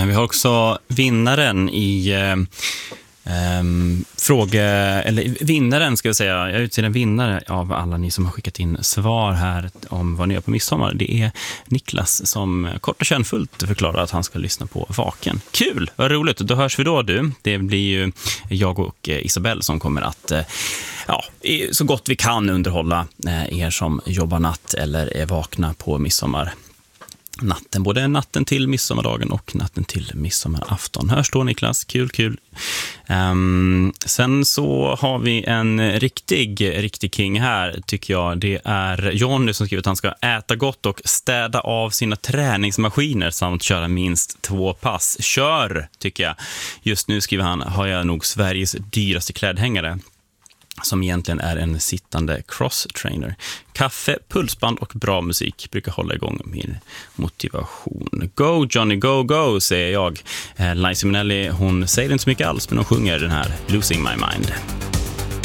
Vi har också vinnaren i vinnaren ska jag säga. Jag utser en vinnare av alla ni som har skickat in svar här om vad ni gör på midsommar. Det är Niklas som kort och kärnfullt förklarar att han ska lyssna på Vaken. Kul, vad roligt. Då hörs vi då du. Det blir ju jag och Isabelle som kommer att så gott vi kan underhålla er som jobbar natt eller är vakna på midsommar. Natten, både natten till midsommardagen och natten till midsommarafton. Hörs då Niklas, kul. Sen så har vi en riktig king här tycker jag. Det är Johnny som skriver att han ska äta gott och städa av sina träningsmaskiner samt köra minst 2 pass. Kör tycker jag. Just nu skriver han, har jag nog Sveriges dyraste klädhängare. Som egentligen är en sittande cross-trainer. Kaffe, pulsband och bra musik brukar hålla igång min motivation. Go Johnny, go, säger jag. Liza Minnelli, hon säger inte så mycket alls, men hon sjunger den här Losing My Mind.